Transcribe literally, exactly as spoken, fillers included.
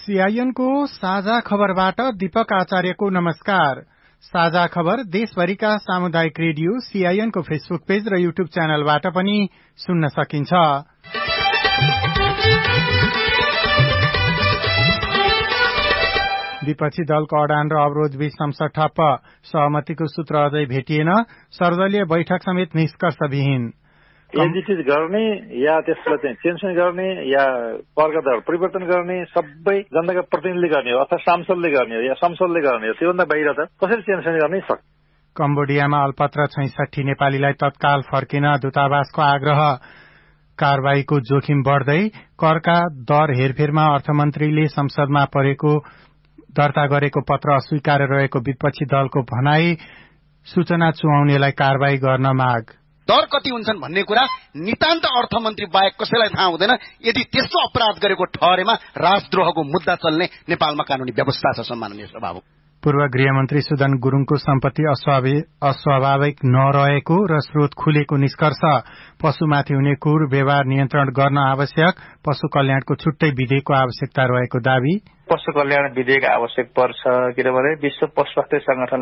सीआईएनको साझा खबरबाट दीपक आचार्यको नमस्कार। साझा खबर देशभरिका सामुदायिक रेडियो सीआईएनको फेसबुक पेज र युट्युब च्यानलबाट पनि सुन्न सकिन्छ। विपक्षी दलको अडान र अवरोध बीच संसद ठप्प, सहमतिको सूत्र अझै भेटिएन, सर्वदलीय बैठक समेत निष्कर्षविहीन। एजिटिज गर्ने या त्यसलाई चाहिँ चेन्ज गर्ने या करका दर परिवर्तन गर्ने सबै जनताका प्रतिनिधिले गर्ने हो अथवा सांसदले गर्ने हो या संसदले गर्ने हो, त्योभन्दा बाहिर त कसरी चेन्ज गर्ने सक्छ। कम्बोडियामा अल्पत्र छैसठी नेपालीलाई तत्काल फर्किन दूतावासको आग्रह, कारबाहीको जोखिम बढ्दै, करका दर हेरफेरमा अर्थमन्त्रीले संसदमा परेको दर्ता गरेको पत्र अस्वीकार रहेको विपक्षी दलको भनाई, सूचना चुहाउनेलाई कारबाही गर्न माग। दर कति हुन्छन् भन्ने कुरा नितान्त अर्थमन्त्री बाहेक कसैलाई थाहा हुँदैन। यदि त्यस्तो अपराध गरेको ठहरेमा राजद्रोहको मुद्दा चल्ने नेपालमा कानूनी व्यवस्था छ। सम्माननीय सभामुख, पूर्व गृहमन्त्री सुदन गुरुङको सम्पत्ति अस्वाभाविक नरहेको र स्रोत खुलेको निष्कर्ष, पशुमाथि हुने क्रूर व्यवहार नियन्त्रण गर्न आवश्यक, पशु कल्याणको छुट्टै विधेयकको आवश्यकता रहेको दावी। पशु कल्याण विधेयक आवश्यक पर्छ किनभने विश्व पशु स्वास्थ्य संगठन